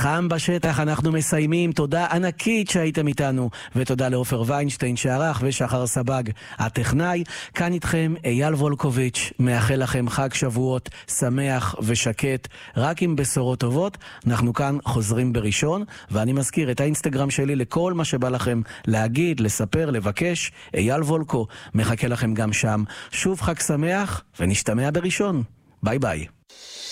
חם בשטח, אנחנו מסיימים. תודה ענקית שהייתם איתנו, ותודה לאופר ויינשטיין שערך ושחר סבג הטכנאי. כאן איתכם אייל וולקוביץ', מאחל לכם חג שבועות שמח ושקט, רק עם בשורות טובות. אנחנו כאן חוזרים בראשון, ואני מזכיר את האינסטגרם שלי לכל מה שבא לכם להגיד, לספר, לבקש. אייל וולקו מחכה לכם גם שם. שוב חג שמח, ונשתמע בראשון. ביי ביי.